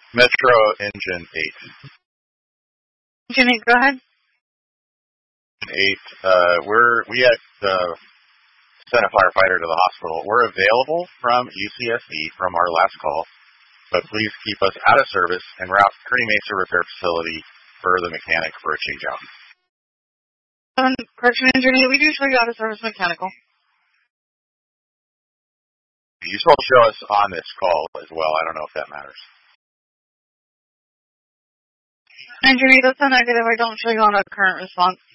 Metro Engine 8. Engine 8, go ahead. 8, we had sent a firefighter to the hospital. We're available from UCSD from our last call, but please keep us out of service and route Kearny Mesa Repair Facility for the mechanic for a changeout. Correction Engine 8, we do show you out of service mechanical. You still show us on this call as well. I don't know if that matters. Engine 8, that's a negative. I don't show you on a current response.